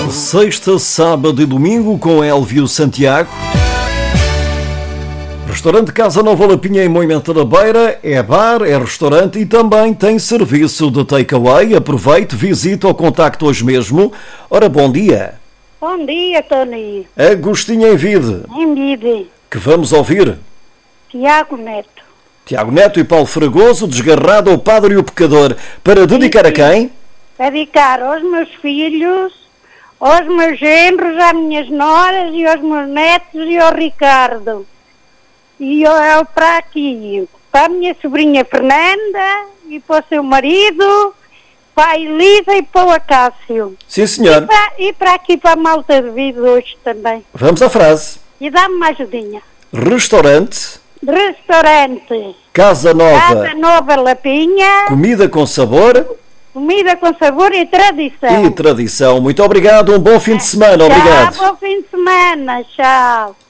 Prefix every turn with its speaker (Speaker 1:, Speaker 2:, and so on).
Speaker 1: Sexta, sábado e domingo com Elvio Santiago. Restaurante Casa Nova Lapinha em Moimenta da Beira é bar, é restaurante e também tem serviço de takeaway. Aproveite, visite ou contacte hoje mesmo. Ora, bom dia.
Speaker 2: Bom dia, Tony.
Speaker 1: Agostinho em Vide.
Speaker 2: Em Vide.
Speaker 1: Que vamos ouvir?
Speaker 2: Tiago Neto.
Speaker 1: Tiago Neto e Paulo Fragoso, Desgarrado, o Padre e o Pecador. Para dedicar a quem?
Speaker 2: Dedicar aos meus filhos, aos meus genros, às minhas noras e aos meus netos e ao Ricardo. E eu para aqui, para a minha sobrinha Fernanda e para o seu marido, para a Elisa e para o Acácio.
Speaker 1: Sim, senhor.
Speaker 2: E para aqui, para a malta de vida hoje também.
Speaker 1: Vamos à frase.
Speaker 2: E dá-me uma ajudinha.
Speaker 1: Restaurante
Speaker 2: Casa
Speaker 1: Nova
Speaker 2: Nova Lapinha.
Speaker 1: Comida com sabor
Speaker 2: Comida com sabor e tradição.
Speaker 1: e tradição. Muito obrigado, um bom fim de semana. Obrigado.
Speaker 2: Tchau, bom fim de semana. Tchau.